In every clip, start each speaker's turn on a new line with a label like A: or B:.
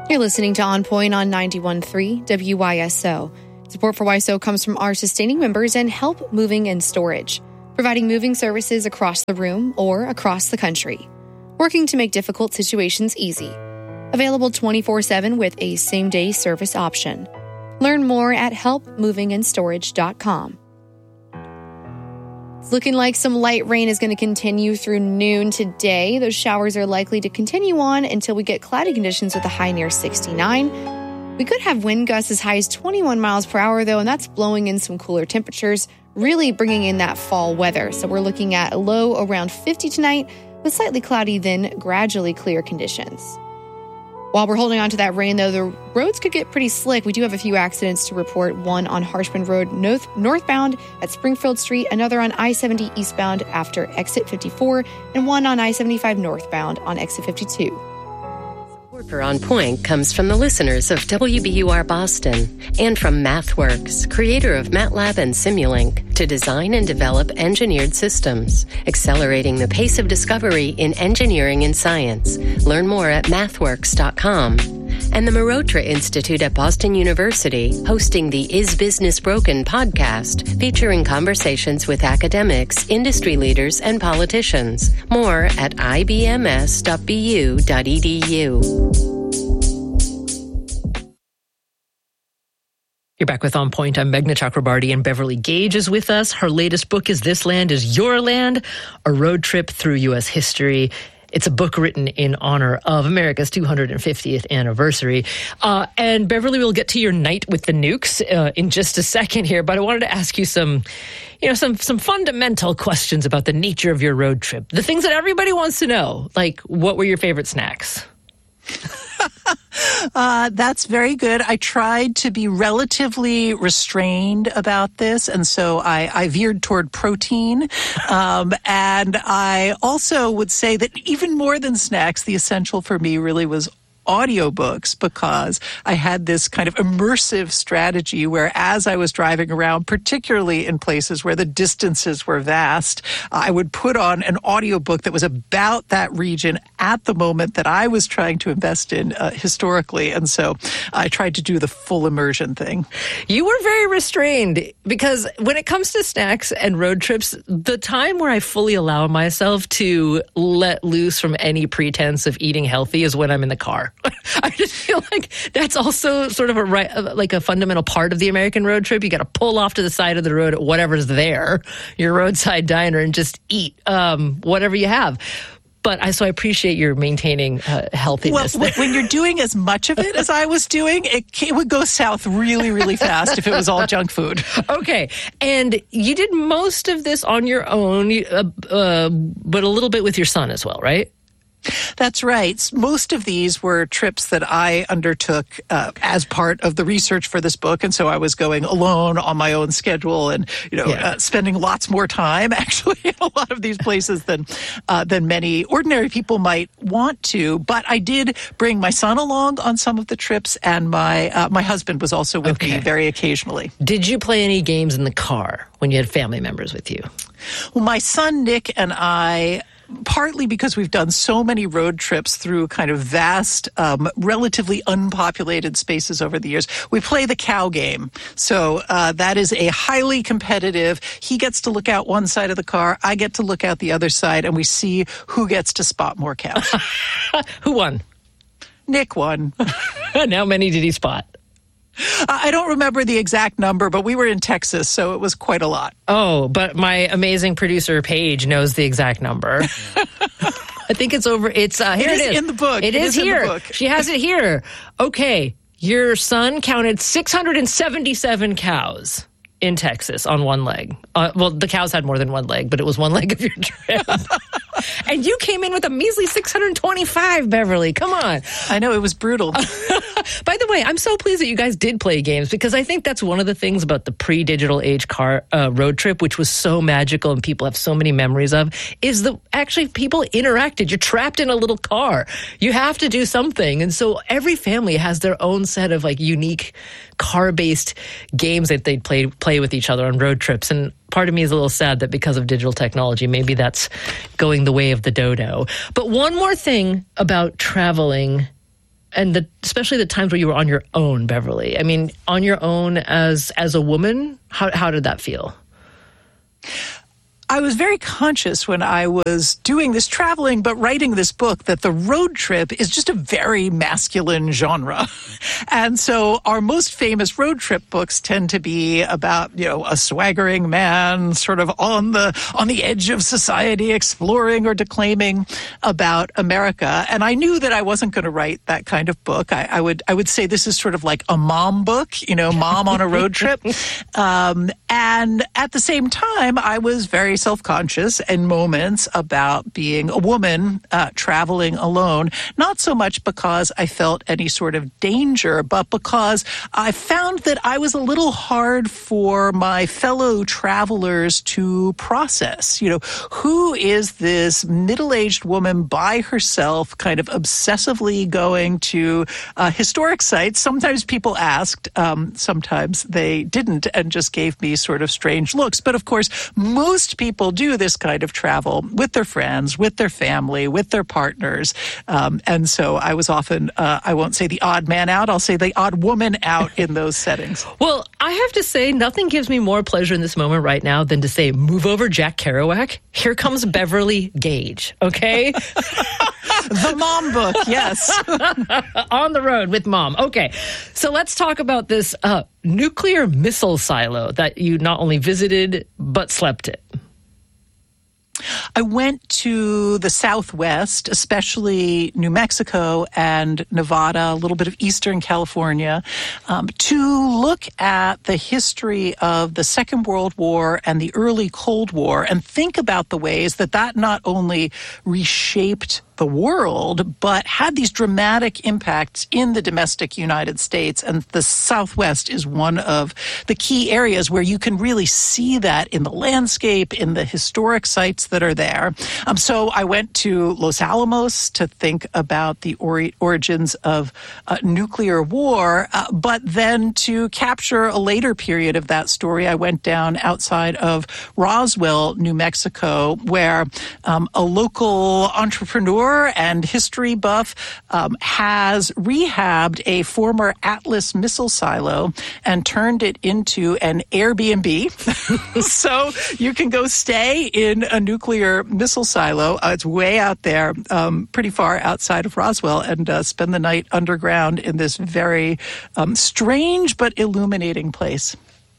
A: You're listening to On Point on 91.3 WYSO. Support for YSO comes from our sustaining members and Help Moving and Storage, providing moving services across the room or across the country, working to make difficult situations easy. Available 24/7 with a same-day service option. Learn more at helpmovingandstorage.com. It's looking like some light rain is going to continue through noon today. Those showers are likely to continue on until we get cloudy conditions with a high near 69. We could have wind gusts as high as 21 miles per hour, though, and that's blowing in some cooler temperatures, really bringing in that fall weather. So we're looking at a low around 50 tonight with slightly cloudy, then gradually clear conditions. While we're holding on to that rain, though, the roads could get pretty slick. We do have a few accidents to report. One on Harshman Road northbound at Springfield Street, another on I-70 eastbound after exit 54, and one on I-75 northbound on exit 52.
B: Support for On Point comes from the listeners of WBUR Boston and from MathWorks, creator of MATLAB and Simulink, to design and develop engineered systems, accelerating the pace of discovery in engineering and science. Learn more at mathworks.com. And the Marotra Institute at Boston University, hosting the Is Business Broken podcast, featuring conversations with academics, industry leaders, and politicians. More at ibms.bu.edu.
C: You're back with On Point. I'm Meghna Chakrabarty, and Beverly Gage is with us. Her latest book is This Land Is Your Land, a road trip through U.S. history. It's a book written in honor of America's 250th anniversary. And Beverly, we'll get to your night with the nukes in just a second here, but I wanted to ask you some fundamental questions about the nature of your road trip. The things that everybody wants to know, like what were your favorite snacks?
D: That's very good. I tried to be relatively restrained about this, and so I veered toward protein. And I also would say that even more than snacks, the essential for me really was audiobooks, because I had this kind of immersive strategy where as I was driving around, particularly in places where the distances were vast, I would put on an audiobook that was about that region at the moment that I was trying to invest in historically. And so I tried to do the full immersion thing.
C: You were very restrained, because when it comes to snacks and road trips, the time where I fully allow myself to let loose from any pretense of eating healthy is when I'm in the car. I just feel like that's also sort of a fundamental part of the American road trip. You got to pull off to the side of the road at whatever's there, your roadside diner, and just eat whatever you have. But I appreciate your maintaining healthiness.
D: Well, when you're doing as much of it as I was doing, it would go south really, really fast if it was all junk food.
C: Okay. And you did most of this on your own, but a little bit with your son as well, right?
D: That's right. Most of these were trips that I undertook as part of the research for this book, and so I was going alone on my own schedule, and spending lots more time actually in a lot of these places than many ordinary people might want to. But I did bring my son along on some of the trips, and my husband was also with me very occasionally.
C: Did you play any games in the car when you had family members with you?
D: Well, my son Nick and I, partly because we've done so many road trips through kind of vast, relatively unpopulated spaces over the years, we play the cow game. So that is a highly competitive, he gets to look out one side of the car, I get to look out the other side, and we see who gets to spot more cows.
C: Who won?
D: Nick won.
C: And how many did he spot?
D: I don't remember the exact number, but we were in Texas, so it was quite a lot.
C: Oh, but my amazing producer, Paige, knows the exact number. I think it's over. Here it is.
D: In the book.
C: It is here. In the book. She has it here. Okay. Your son counted 677 cows in Texas on one leg. Well, the cows had more than one leg, but it was one leg of your trip. And you came in with a measly 625, Beverly. Come on.
D: I know, it was brutal.
C: By the way, I'm so pleased that you guys did play games, because I think that's one of the things about the pre-digital age car road trip, which was so magical and people have so many memories of, is that actually people interacted. You're trapped in a little car. You have to do something. And so every family has their own set of like unique car-based games that they'd play with each other on road trips. And part of me is a little sad that because of digital technology, maybe that's going the way of the dodo. But one more thing about traveling and especially the times where you were on your own, Beverly. I mean, on your own as a woman, how did that feel?
D: I was very conscious when I was doing this traveling, but writing this book, that the road trip is just a very masculine genre. And so our most famous road trip books tend to be about, a swaggering man sort of on the edge of society, exploring or declaiming about America. And I knew that I wasn't going to write that kind of book. I would say this is sort of like a mom book, mom on a road trip. And at the same time, I was very self-conscious in moments about being a woman traveling alone, not so much because I felt any sort of danger, but because I found that I was a little hard for my fellow travelers to process. Who is this middle-aged woman by herself, kind of obsessively going to historic sites? Sometimes people asked, sometimes they didn't, and just gave me sort of strange looks. But of course, most people do this kind of travel with their friends, with their family, with their partners. And so I was often, I won't say the odd man out, I'll say the odd woman out in those settings.
C: Well, I have to say, nothing gives me more pleasure in this moment right now than to say, move over, Jack Kerouac. Here comes Beverly Gage, okay?
D: The mom book, yes.
C: On the road with mom. Okay, so let's talk about this nuclear missile silo that you not only visited, but slept in.
D: I went to the Southwest, especially New Mexico and Nevada, a little bit of Eastern California, to look at the history of the Second World War and the early Cold War and think about the ways that not only reshaped the world, but had these dramatic impacts in the domestic United States. And the Southwest is one of the key areas where you can really see that in the landscape, in the historic sites that are there. So I went to Los Alamos to think about the origins of nuclear war, but then to capture a later period of that story, I went down outside of Roswell, New Mexico, where a local entrepreneur and history buff has rehabbed a former Atlas missile silo and turned it into an Airbnb. So you can go stay in a nuclear missile silo. It's way out there, pretty far outside of Roswell, and spend the night underground in this very strange but illuminating place.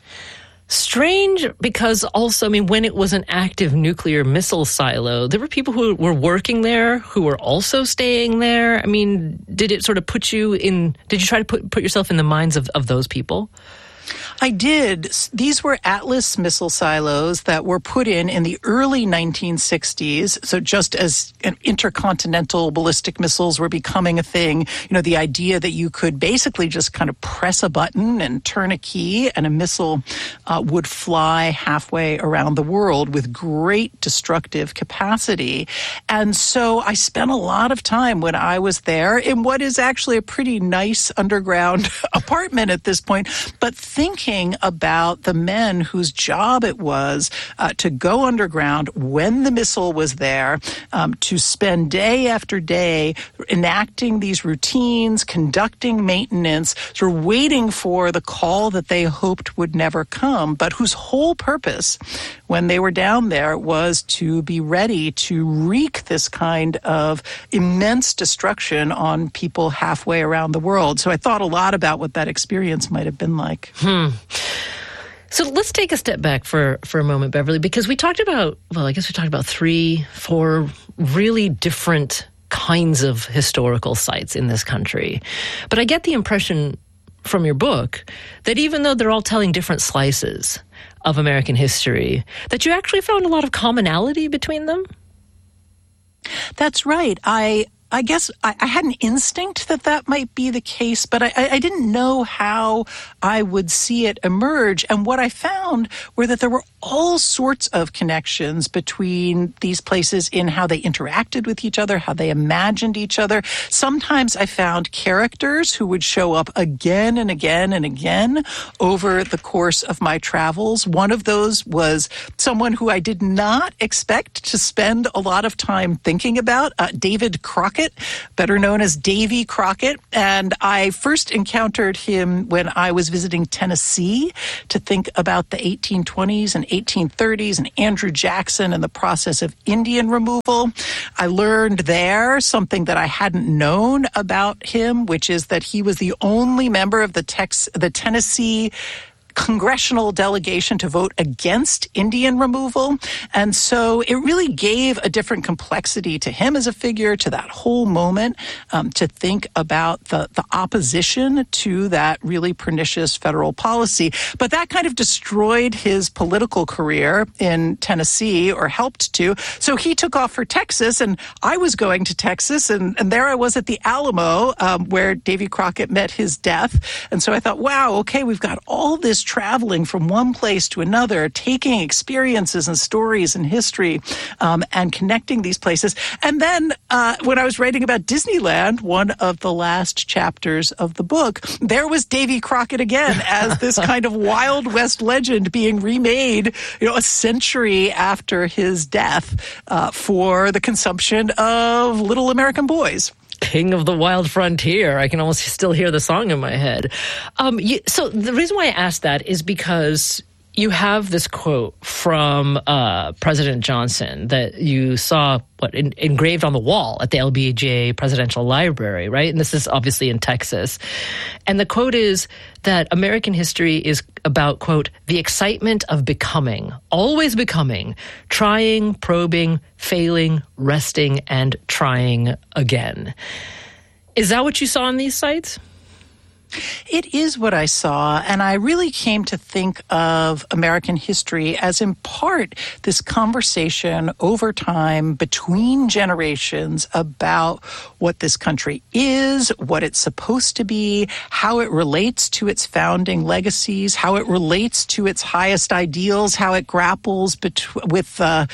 C: Strange because also, I mean, when it was an active nuclear missile silo, there were people who were working there who were also staying there. I mean, did it sort of did you try to put yourself in the minds of those people?
D: I did. These were Atlas missile silos that were put in the early 1960s. So just as intercontinental ballistic missiles were becoming a thing, the idea that you could basically just kind of press a button and turn a key and a missile would fly halfway around the world with great destructive capacity. And so I spent a lot of time when I was there in what is actually a pretty nice underground apartment at this point, but thinking about the men whose job it was to go underground when the missile was there, to spend day after day enacting these routines, conducting maintenance, sort of waiting for the call that they hoped would never come, but whose whole purpose when they were down there was to be ready to wreak this kind of immense destruction on people halfway around the world. So I thought a lot about what that experience might have been like.
C: So let's take a step back for a moment, Beverly, because we talked about 3-4 really different kinds of historical sites in this country. But I get the impression from your book that even though they're all telling different slices of American history, that you actually found a lot of commonality between them?
D: That's right. I guess I had an instinct that might be the case, but I didn't know how I would see it emerge. And what I found were that there were all sorts of connections between these places in how they interacted with each other, how they imagined each other. Sometimes I found characters who would show up again and again and again over the course of my travels. One of those was someone who I did not expect to spend a lot of time thinking about, David Crockett. Crockett, better known as Davy Crockett. And I first encountered him when I was visiting Tennessee to think about the 1820s and 1830s and Andrew Jackson and the process of Indian removal. I learned there something that I hadn't known about him, which is that he was the only member of the Tennessee congressional delegation to vote against Indian removal. And so it really gave a different complexity to him as a figure, to that whole moment, to think about the opposition to that really pernicious federal policy. But that kind of destroyed his political career in Tennessee, or helped to. So he took off for Texas, and I was going to Texas, and there I was at the Alamo, where Davy Crockett met his death. And so I thought, wow, okay, we've got all this traveling from one place to another, taking experiences and stories and history, and connecting these places. And then when I was writing about Disneyland, one of the last chapters of the book, there was Davy Crockett again as this kind of Wild West legend being remade, a century after his death, for the consumption of little American boys.
C: King of the Wild Frontier. I can almost still hear the song in my head. So the reason why I asked that is because you have this quote from President Johnson that you saw engraved on the wall at the LBJ Presidential Library, right? And this is obviously in Texas. And the quote is that American history is about, quote, the excitement of becoming, always becoming, trying, probing, failing, resting, and trying again. Is that what you saw on these sites?
D: It is what I saw, and I really came to think of American history as, in part, this conversation over time between generations about what this country is, what it's supposed to be, how it relates to its founding legacies, how it relates to its highest ideals, how it grapples with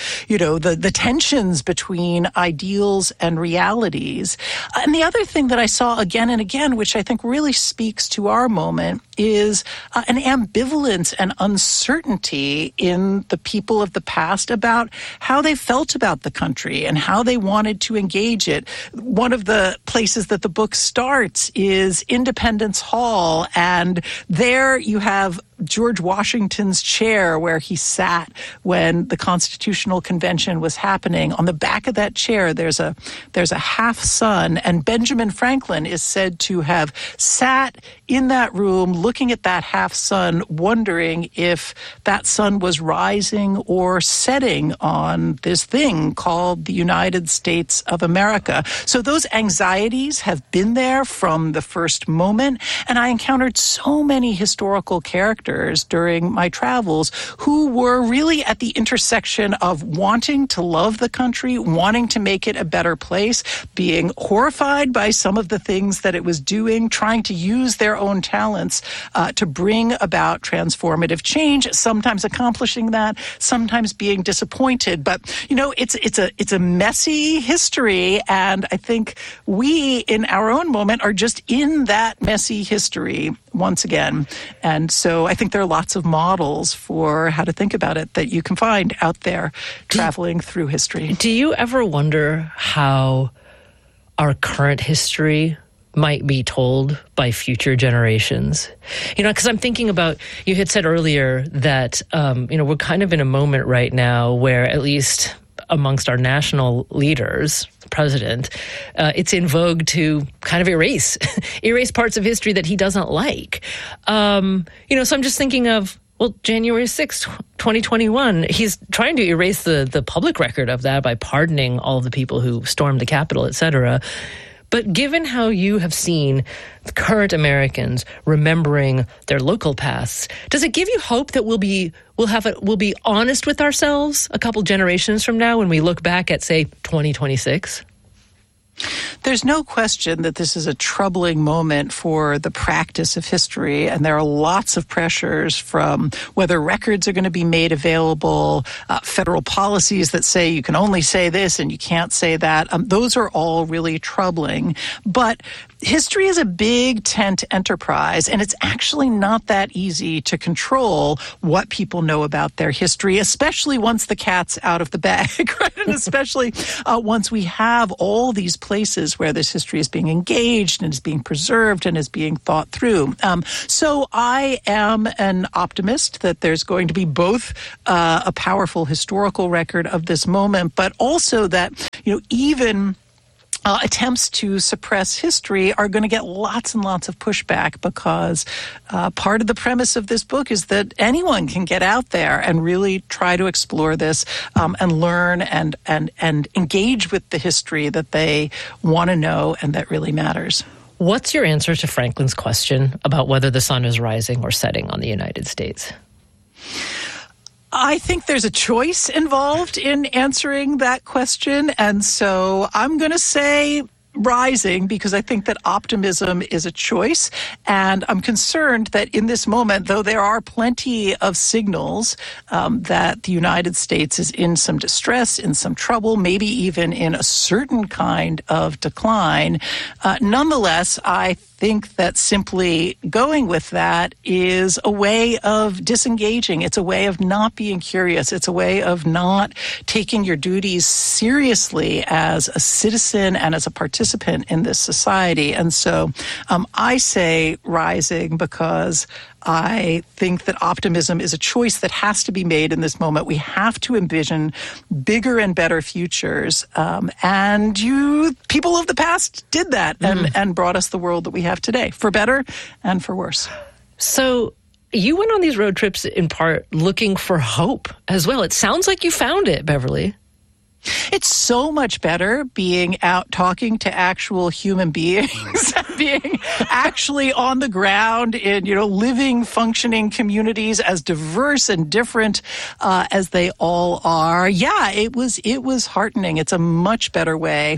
D: the tensions between ideals and realities. And the other thing that I saw again and again, which I think really speaks to our moment, is an ambivalence and uncertainty in the people of the past about how they felt about the country and how they wanted to engage it. One of the places that the book starts is Independence Hall, and there you have George Washington's chair where he sat when the Constitutional Convention was happening. On the back of that chair, there's a half sun, and Benjamin Franklin is said to have sat in that room looking at that half sun, wondering if that sun was rising or setting on this thing called the United States of America. So those anxieties have been there from the first moment, and I encountered so many historical characters during my travels who were really at the intersection of wanting to love the country, wanting to make it a better place, being horrified by some of the things that it was doing, trying to use their own talents to bring about transformative change, sometimes accomplishing that, sometimes being disappointed. But, it's a messy history, and I think we, in our own moment, are just in that messy history once again. And so I think there are lots of models for how to think about it that you can find out there traveling through history.
C: Do you ever wonder how our current history might be told by future generations? Because I'm thinking about, you had said earlier that, we're kind of in a moment right now where, at least amongst our national leaders, the president, it's in vogue to kind of erase parts of history that he doesn't like. So I'm just thinking of, January 6th, 2021, he's trying to erase the public record of that by pardoning all of the people who stormed the Capitol, et cetera. But given how you have seen current Americans remembering their local pasts, does it give you hope that we'll be honest with ourselves a couple generations from now when we look back at, say, 2026?
D: There's no question that this is a troubling moment for the practice of history, and there are lots of pressures from whether records are going to be made available, federal policies that say you can only say this and you can't say that. Those are all really troubling. But history is a big tent enterprise, and it's actually not that easy to control what people know about their history, especially once the cat's out of the bag, right? And especially once we have all these places where this history is being engaged and is being preserved and is being thought through. So I am an optimist that there's going to be both a powerful historical record of this moment, but also that, even attempts to suppress history are going to get lots and lots of pushback, because part of the premise of this book is that anyone can get out there and really try to explore this and learn and engage with the history that they want to know and that really matters.
C: What's your answer to Franklin's question about whether the sun is rising or setting on the United States?
D: I think there's a choice involved in answering that question, and so I'm going to say rising, because I think that optimism is a choice, and I'm concerned that in this moment, though there are plenty of signals that the United States is in some distress, in some trouble, maybe even in a certain kind of decline, nonetheless, I think that simply going with that is a way of disengaging. It's a way of not being curious. It's a way of not taking your duties seriously as a citizen and as a participant in this society. And so I say rising, because I think that optimism is a choice that has to be made in this moment. We have to envision bigger and better futures. And people of the past did that and brought us the world that we have today, for better and for worse.
C: So you went on these road trips in part looking for hope as well. It sounds like you found it, Beverly.
D: It's so much better being out talking to actual human beings, being actually on the ground in, living, functioning communities as diverse and different as they all are. Yeah, it was heartening. It's a much better way,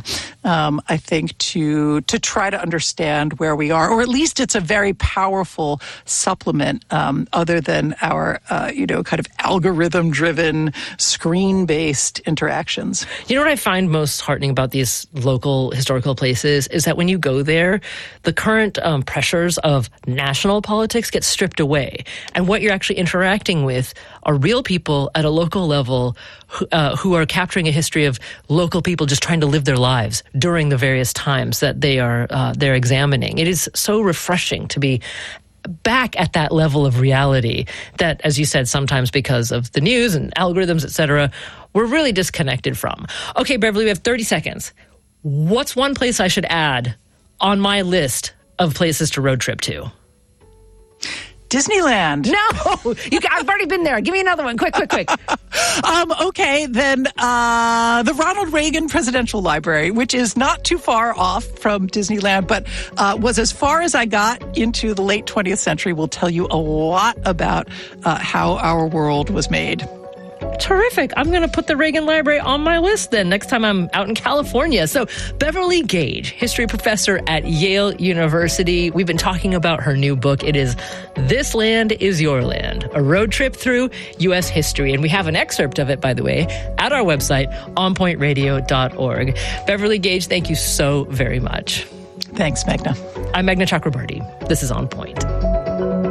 D: I think, to try to understand where we are, or at least it's a very powerful supplement, other than our, kind of algorithm-driven, screen-based interactions.
C: You know what I find most heartening about these local historical places is that when you go there, the current pressures of national politics get stripped away. And what you're actually interacting with are real people at a local level who are capturing a history of local people just trying to live their lives during the various times that they're examining. It is so refreshing to be back at that level of reality that, as you said, sometimes because of the news and algorithms, et cetera, we're really disconnected from. Okay, Beverly, we have 30 seconds. What's one place I should add on my list of places to road trip to?
D: Disneyland.
C: No, I've already been there. Give me another one. Quick.
D: Okay, then the Ronald Reagan Presidential Library, which is not too far off from Disneyland, but was as far as I got into the late 20th century, will tell you a lot about how our world was made.
C: Terrific. I'm going to put the Reagan Library on my list then next time I'm out in California. So Beverly Gage, history professor at Yale University. We've been talking about her new book. It is This Land is Your Land, a road trip through U.S. history. And we have an excerpt of it, by the way, at our website, onpointradio.org. Beverly Gage, thank you so very much.
D: Thanks, Meghna.
C: I'm Meghna Chakrabarty. This is On Point.